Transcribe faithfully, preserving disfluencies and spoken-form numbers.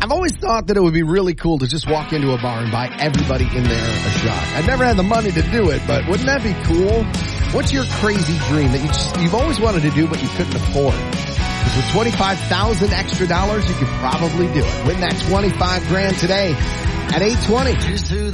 I've always thought that it would be really cool to just walk into a bar and buy everybody in there a shot. I've never had the money to do it, but wouldn't that be cool? What's your crazy dream that you just, you've always wanted to do but you couldn't afford? Because with twenty-five thousand extra dollars, you could probably do it. Win that twenty-five grand today at eight twenty.